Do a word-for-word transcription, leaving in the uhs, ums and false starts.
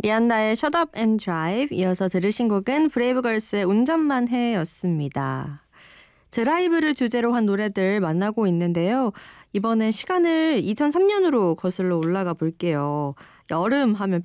리안나의 Shut Up and Drive, 이어서 들으신 곡은 브레이브걸스의 운전만 해였습니다. 드라이브를 주제로 한 노래들 만나고 있는데요. 이번엔 시간을 이천삼 년으로 거슬러 올라가 볼게요. 여름 하면